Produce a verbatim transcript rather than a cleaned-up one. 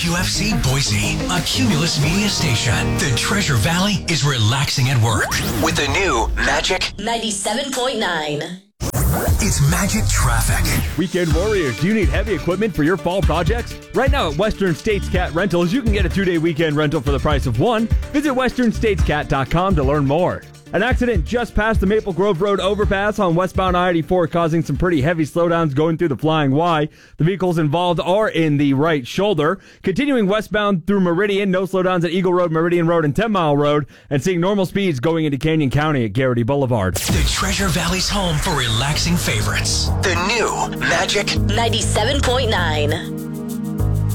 Q F C Boise, a Cumulus media station. The Treasure Valley is relaxing at work with the new Magic ninety-seven point nine. It's Magic Traffic. Weekend warriors, do you need heavy equipment for your fall projects? Right now at Western States Cat Rentals, you can get a two-day weekend rental for the price of one. Visit western states cat dot com to learn more. An accident just past the Maple Grove Road overpass on westbound I eighty-four causing some pretty heavy slowdowns going through the Flying Y. The vehicles involved are in the right shoulder. Continuing westbound through Meridian, no slowdowns at Eagle Road, Meridian Road, and ten mile Road, and seeing normal speeds going into Canyon County at Garrity Boulevard. The Treasure Valley's home for relaxing favorites. The new Magic ninety-seven point nine.